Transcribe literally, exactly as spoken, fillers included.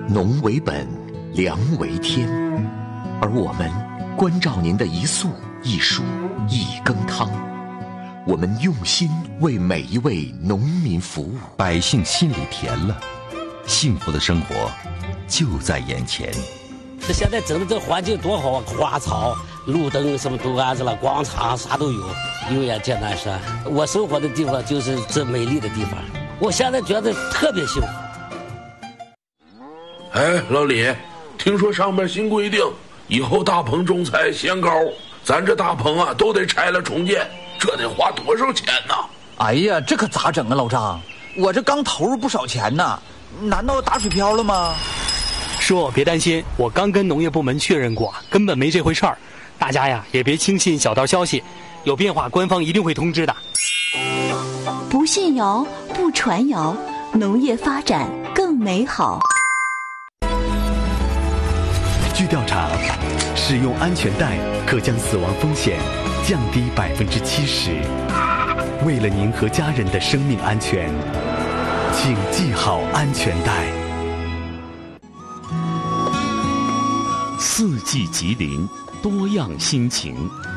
农为本，粮为天，而我们关照您的一粟一蔬一羹汤，我们用心为每一位农民服务， 百姓心里甜了，幸福的生活就在眼前。 这现在整的这环境多好啊，花草、路灯什么都安置了，广场啥都有。有眼见南山，我生活的地方就是这美丽的地方，我现在觉得特别幸福。 哎，老李，听说上面新规定，以后大棚种菜限高，咱这大棚啊都得拆了重建，这得花多少钱呢？ 哎呀，这可咋整啊，老张？我这刚投入不少钱呢，难道打水漂了吗？ 叔，别担心，我刚跟农业部门确认过，根本没这回事儿。大家呀，也别轻信小道消息，有变化官方一定会通知的。 不信谣，不传谣，农业发展更美好。 据调查，使用安全带可将死亡风险降低百分之七十。为了您和家人的生命安全，请系好安全带。 四季吉林，多样心情。